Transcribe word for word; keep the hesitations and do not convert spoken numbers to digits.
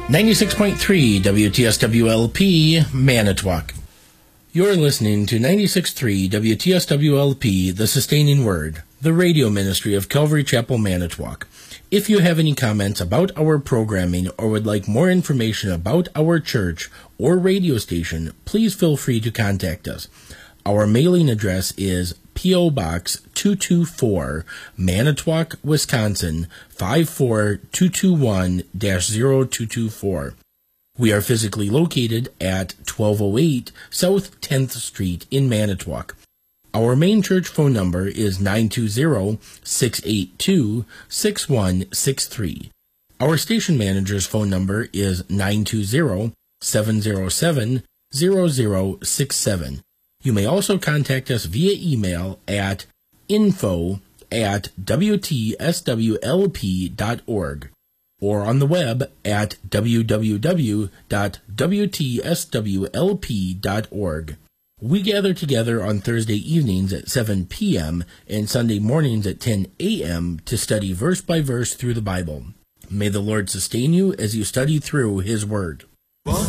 ninety-six point three W T S W L P, Manitowoc. You're listening to ninety-six point three W T S W L P, The Sustaining Word, the radio ministry of Calvary Chapel, Manitowoc. If you have any comments about our programming or would like more information about our church or radio station, please feel free to contact us. Our mailing address is P O. Box two two four, Manitowoc, Wisconsin five four two two one dash zero two two four. We are physically located at twelve oh eight South tenth Street in Manitowoc. Our main church phone number is nine two zero, six eight two, six one six three. Our station manager's phone number is nine two zero, seven zero seven, zero zero six seven. You may also contact us via email at info at W T S W L P dot org or on the web at w w w dot W T S W L P dot org. We gather together on Thursday evenings at seven p.m. and Sunday mornings at ten a.m. to study verse by verse through the Bible. May the Lord sustain you as you study through His Word.